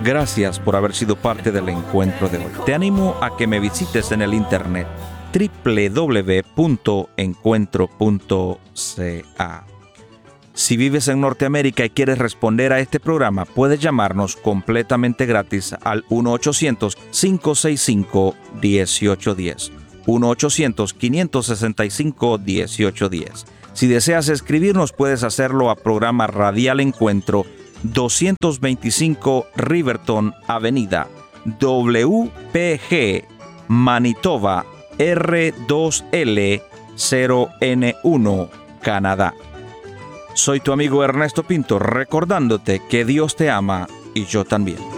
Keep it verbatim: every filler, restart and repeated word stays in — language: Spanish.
Gracias por haber sido parte del encuentro de hoy. Te animo a que me visites en el internet doble u doble u doble u punto encuentro punto c a. Si vives en Norteamérica y quieres responder a este programa, puedes llamarnos completamente gratis al uno ochocientos, cinco seis cinco, uno ocho uno cero. uno ochocientos, cinco seis cinco, uno ocho uno cero. Si deseas escribirnos, puedes hacerlo a programa Radial Encuentro, doscientos veinticinco Riverton Avenida, W P G, Manitoba, R dos L cero N uno, Canadá. Soy tu amigo Ernesto Pinto, recordándote que Dios te ama y yo también.